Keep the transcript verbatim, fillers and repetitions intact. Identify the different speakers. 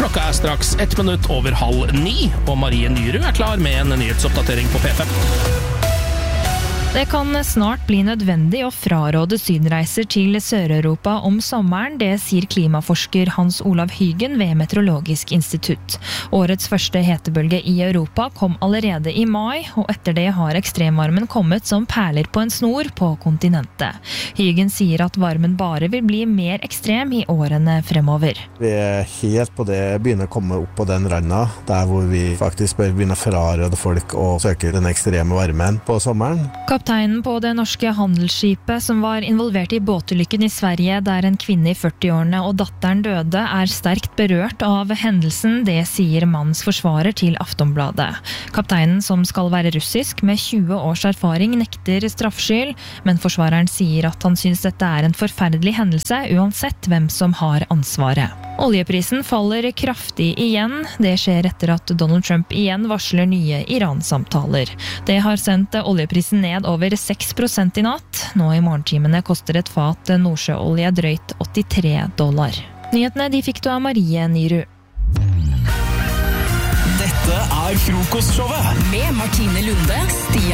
Speaker 1: Klokka er straks ett minutt over halv ni, og Marie Nyrud er klar med en nyhetsoppdatering på P fem.
Speaker 2: Det kan snart bli nødvendig å fraråde sydenreiser til Sør-Europa om sommeren, det sier klimaforsker Hans Olav Hygen ved Meteorologisk institutt. Årets første hetebølge i Europa kom allerede i mai, og etter det har ekstremvarmen kommet som perler på en snor på kontinentet. Hygen sier at varmen bare vil bli mer ekstrem i årene fremover.
Speaker 3: Vi er helt på det, begynner å komme opp på den randa, der hvor vi faktisk bør begynne å fraråde folk å søke den ekstreme varmen på sommeren.
Speaker 2: Kapteinen på det norske handelsskipet som var involvert i båtulykken i Sverige der en kvinne i førti-årene og datteren døde, er sterkt berørt av hendelsen, det sier mannens forsvarer til Aftonbladet. Kapteinen, som skal være russisk med tjue års erfaring, nekter straffskyld, men forsvareren sier at han synes dette er en forferdelig hendelse uansett hvem som har ansvaret. Oljeprisen faller kraftig igjen. Det skjer etter at Donald Trump igjen varsler nye Iran-samtaler. Det har sendt oljeprisen ned over seks prosent i natt. Nå i morgentimene koster et fat nordsjøolje drøyt åttitre dollar. Nyhetene de fikk du av Marie Nyrud.
Speaker 4: Dette er Frokostshowet med Martine Lunde, Stian